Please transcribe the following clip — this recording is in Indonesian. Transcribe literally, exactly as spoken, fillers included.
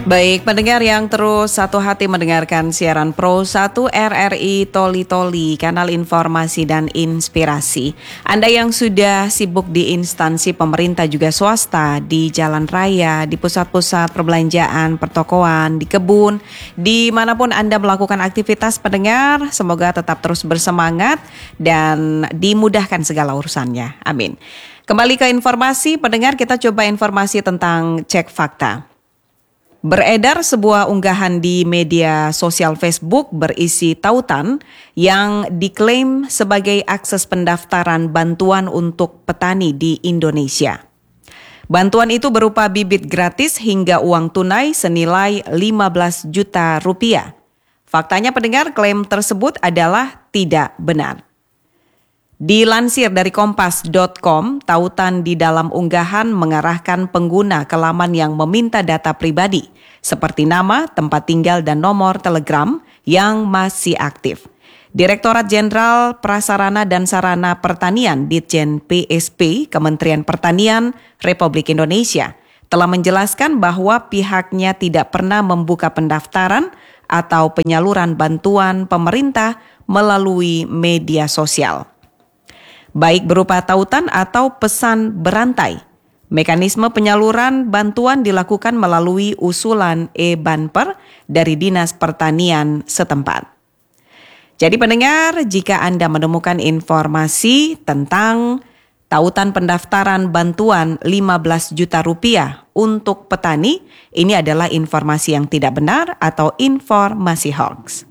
Baik, pendengar yang terus satu hati mendengarkan siaran Pro satu R R I Toli Toli, kanal informasi dan inspirasi. Anda yang sudah sibuk di instansi pemerintah juga swasta, di jalan raya, di pusat-pusat perbelanjaan, pertokoan, di kebun, dimanapun Anda melakukan aktivitas pendengar, semoga tetap terus bersemangat dan dimudahkan segala urusannya. Amin. Kembali ke informasi, pendengar, kita coba informasi tentang cek fakta. Beredar sebuah unggahan di media sosial Facebook berisi tautan yang diklaim sebagai akses pendaftaran bantuan untuk petani di Indonesia. Bantuan itu berupa bibit gratis hingga uang tunai senilai lima belas juta rupiah. Faktanya pendengar, klaim tersebut adalah tidak benar. Dilansir dari kompas dot com, tautan di dalam unggahan mengarahkan pengguna ke laman yang meminta data pribadi, seperti nama, tempat tinggal, dan nomor telegram yang masih aktif. Direktorat Jenderal Prasarana dan Sarana Pertanian Ditjen P S P Kementerian Pertanian Republik Indonesia telah menjelaskan bahwa pihaknya tidak pernah membuka pendaftaran atau penyaluran bantuan pemerintah melalui media sosial, baik berupa tautan atau pesan berantai. Mekanisme penyaluran bantuan dilakukan melalui usulan e-banper dari Dinas Pertanian setempat. Jadi pendengar, jika Anda menemukan informasi tentang tautan pendaftaran bantuan lima belas juta rupiah untuk petani, ini adalah informasi yang tidak benar atau informasi hoax.